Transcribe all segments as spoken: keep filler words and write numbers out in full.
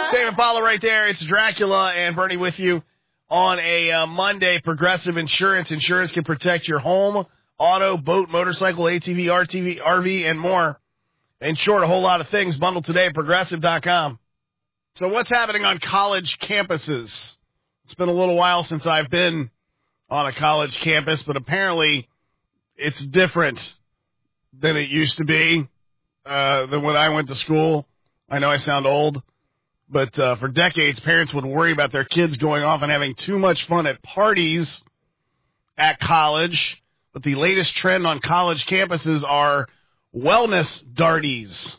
David Paula right there. It's Dracula and Bernie with you on a uh, Monday. Progressive Insurance. Insurance can protect your home, auto, boat, motorcycle, A T V, R T V, R V, and more. In short, a whole lot of things bundled today at Progressive dot com. So what's happening on college campuses? It's been a little while since I've been on a college campus, but apparently it's different than it used to be, uh, than when I went to school. I know I sound old, but uh, for decades, parents would worry about their kids going off and having too much fun at parties at college. But the latest trend on college campuses are wellness darties.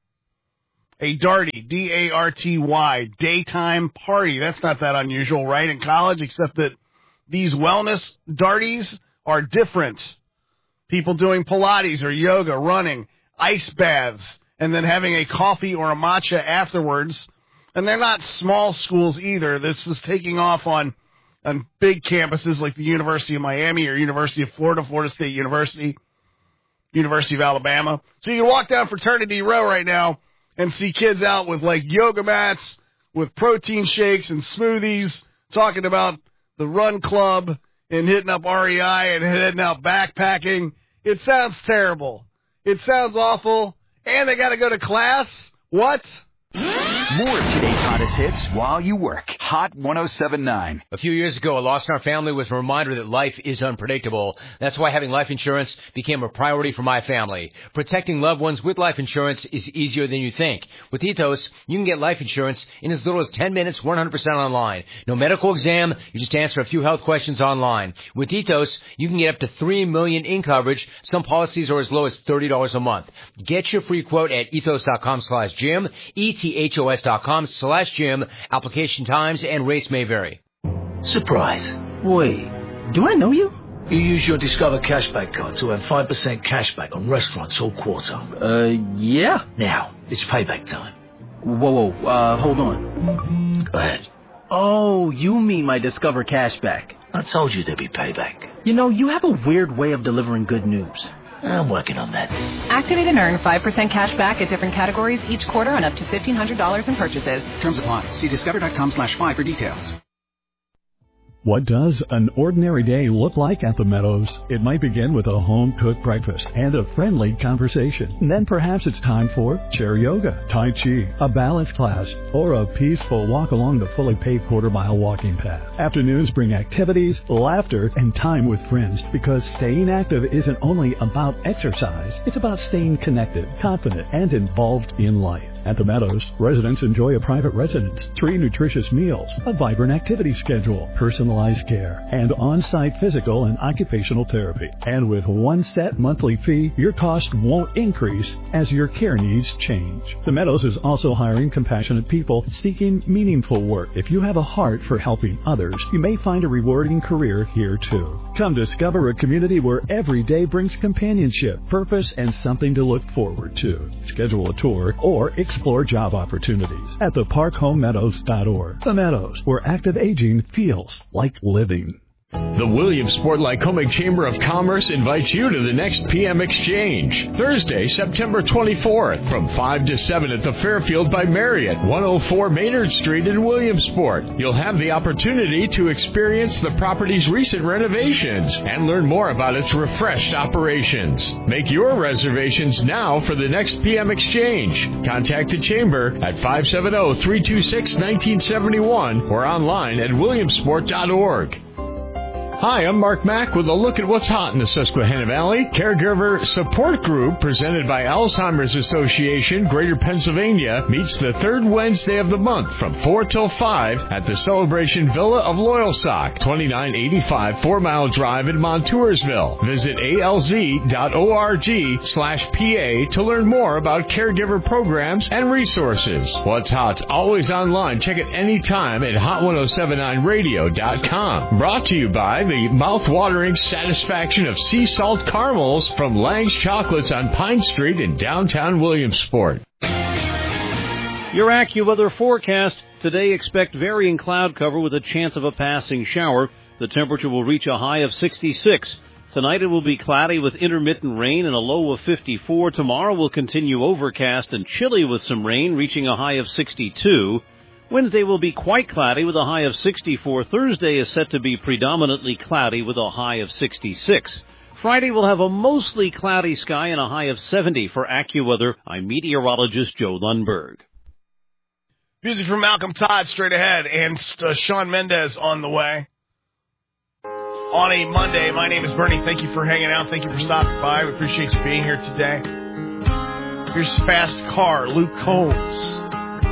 A darty, D A R T Y, daytime party. That's not that unusual, right, in college, except that these wellness darties are different. People doing Pilates or yoga, running, ice baths, and then having a coffee or a matcha afterwards. And they're not small schools either. This is taking off on, on big campuses like the University of Miami or University of Florida, Florida State University, University of Alabama. So you can walk down Fraternity Row right now and see kids out with like yoga mats, with protein shakes and smoothies, talking about the run club and hitting up R E I and heading out backpacking. It sounds terrible. It sounds awful. And they got to go to class? What? More of today's hottest hits while you work. Hot one oh seven point nine. A few years ago, a loss in our family was a reminder that life is unpredictable. That's why having life insurance became a priority for my family. Protecting loved ones with life insurance is easier than you think. With Ethos, you can get life insurance in as little as ten minutes, one hundred percent online. No medical exam, you just answer a few health questions online. With Ethos, you can get up to three million dollars in coverage. Some policies are as low as thirty dollars a month. Get your free quote at ethos.com slash Jim, E T H O S dot com slash Jim. Application times and rates may vary. Surprise. Wait, do I know you? You use your Discover Cashback card to earn five percent cashback on restaurants all quarter. Uh, yeah. Now, it's payback time. Whoa, whoa, uh, hold on. Go ahead. Oh, you mean my Discover Cashback. I told you there'd be payback. You know, you have a weird way of delivering good news. I'm working on that. Activate and earn five percent cash back at different categories each quarter on up to fifteen hundred dollars in purchases. Terms apply. See discover.com slash five for details. What does an ordinary day look like at the Meadows? It might begin with a home-cooked breakfast and a friendly conversation. And then perhaps it's time for chair yoga, tai chi, a balance class, or a peaceful walk along the fully paved quarter-mile walking path. Afternoons bring activities, laughter, and time with friends, because staying active isn't only about exercise. It's about staying connected, confident, and involved in life. At the Meadows, residents enjoy a private residence, three nutritious meals, a vibrant activity schedule, personalized care, and on-site physical and occupational therapy. And with one set monthly fee, your cost won't increase as your care needs change. The Meadows is also hiring compassionate people seeking meaningful work. If you have a heart for helping others, you may find a rewarding career here too. Come discover a community where every day brings companionship, purpose, and something to look forward to. Schedule a tour or explore job opportunities at the park home meadows dot org. The Meadows, where active aging feels like living. The Williamsport Lycoming Chamber of Commerce invites you to the next P M Exchange, Thursday, September twenty-fourth, from five to seven at the Fairfield by Marriott, one oh four Maynard Street in Williamsport. You'll have the opportunity to experience the property's recent renovations and learn more about its refreshed operations. Make your reservations now for the next P M Exchange. Contact the Chamber at five seven zero, three two six, one nine seven one or online at williamsport dot org. Hi, I'm Mark Mack with a look at what's hot in the Susquehanna Valley. Caregiver Support Group, presented by Alzheimer's Association, Greater Pennsylvania, meets the third Wednesday of the month from four till five at the Celebration Villa of Loyalsock, twenty-nine eighty-five Four Mile Drive in Montoursville. Visit alz.org slash PA to learn more about caregiver programs and resources. What's Hot's always online. Check it anytime at hot ten seventy-nine radio dot com. Brought to you by the mouth-watering satisfaction of sea salt caramels from Lang's Chocolates on Pine Street in downtown Williamsport. Your AccuWeather forecast. Today, expect varying cloud cover with a chance of a passing shower. The temperature will reach a high of sixty-six. Tonight it will be cloudy with intermittent rain and a low of fifty-four. Tomorrow will continue overcast and chilly with some rain, reaching a high of sixty-two. Wednesday will be quite cloudy with a high of sixty-four. Thursday is set to be predominantly cloudy with a high of sixty-six. Friday will have a mostly cloudy sky and a high of seventy. For AccuWeather, I'm meteorologist Joe Lundberg. Music from Malcolm Todd straight ahead, and uh, Shawn Mendes on the way. On a Monday, my name is Bernie. Thank you for hanging out. Thank you for stopping by. We appreciate you being here today. Here's Fast Car, Luke Combs.